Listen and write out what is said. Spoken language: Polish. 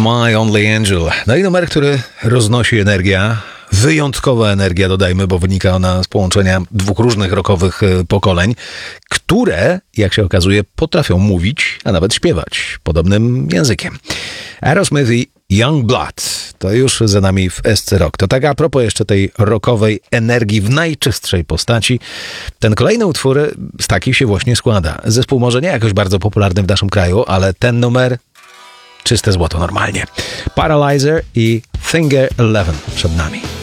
My Only Angel. No i numer, który roznosi energia. Wyjątkowa energia, dodajmy, bo wynika ona z połączenia dwóch różnych rockowych pokoleń, które, jak się okazuje, potrafią mówić, a nawet śpiewać podobnym językiem. Aerosmith i Youngblood to już za nami w SC Rock. To tak a propos jeszcze tej rockowej energii w najczystszej postaci. Ten kolejny utwór z takich się właśnie składa. Zespół może nie jakoś bardzo popularny w naszym kraju, ale ten numer czyste złoto normalnie. Paralyzer i Finger 11 przed nami.